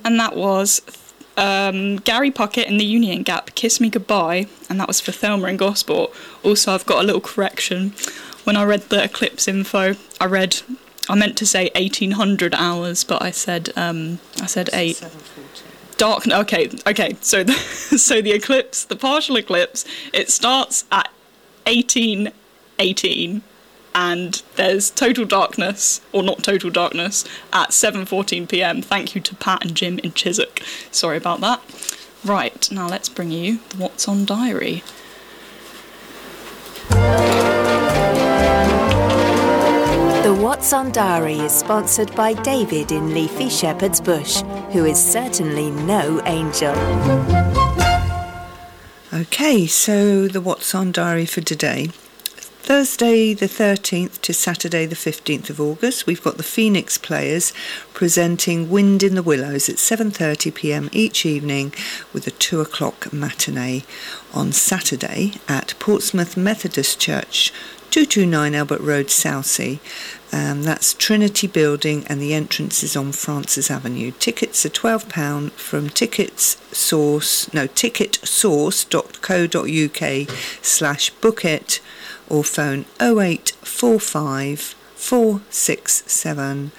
And that was Gary Puckett in the Union Gap, Kiss Me Goodbye, and that was for Thelma and Gosport. Also, I've got a little correction. When I read the eclipse info, I meant to say 1800 hours, but I said 8. 7:40. Dark. Okay. So the eclipse, the partial eclipse, it starts at 1818, and there's total darkness, or not total darkness, at 7:14 p.m. Thank you to Pat and Jim in Chiswick. Sorry about that. Right, now let's bring you the What's On Diary. The What's On Diary is sponsored by David in Leafy Shepherd's Bush, who is certainly no angel. Okay, so the What's On Diary for today. Thursday the 13th to Saturday the 15th of August, we've got the Phoenix Players presenting Wind in the Willows at 7:30 p.m. each evening with a 2 o'clock matinee. On Saturday at Portsmouth Methodist Church, 229 Albert Road, Southsea. That's Trinity Building, and the entrance is on Francis Avenue. Tickets are £12 from ticketsource.co.uk/bookit, or phone 0845 467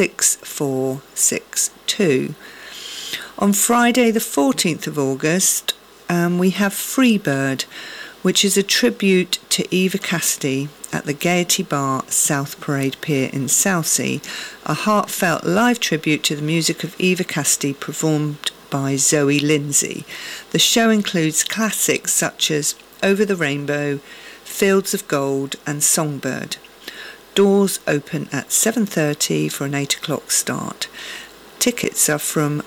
6462. On Friday the 14th of August, we have Freebird, which is a tribute to Eva Cassidy at the Gaiety Bar, South Parade Pier in Southsea, a heartfelt live tribute to the music of Eva Cassidy performed by Zoe Lindsay. The show includes classics such as Over the Rainbow, Fields of Gold and Songbird. Doors open at 7:30 for an 8 o'clock start. Tickets are from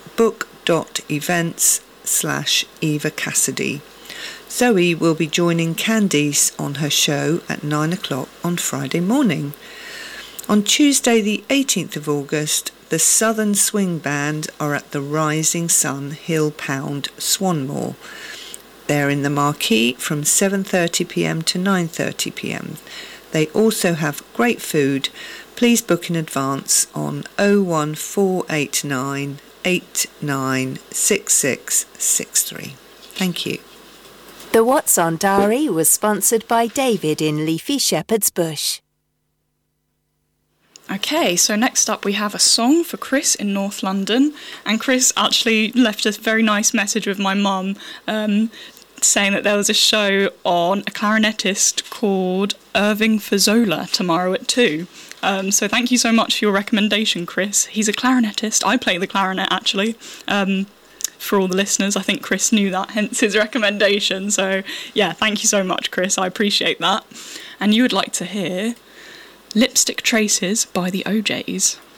book.events/Eva Cassidy. Zoe will be joining Candice on her show at 9 o'clock on Friday morning. On Tuesday the 18th of August, the Southern Swing Band are at the Rising Sun Hill Pound, Swanmore. They're in the Marquee from 7:30 p.m. to 9:30 p.m. They also have great food. Please book in advance on 01489 896663. Thank you. The What's On Diary was sponsored by David in Leafy Shepherd's Bush. Okay, so next up we have a song for Chris in North London, and Chris actually left a very nice message with my mum, saying that there was a show on a clarinetist called Irving Fazzola tomorrow at 2. So thank you so much for your recommendation, Chris. He's a clarinetist. I play the clarinet, actually. For all the listeners, I think Chris knew that, hence his recommendation. So, yeah, thank you so much, Chris. I appreciate that. And you would like to hear Lipstick Traces by the OJs.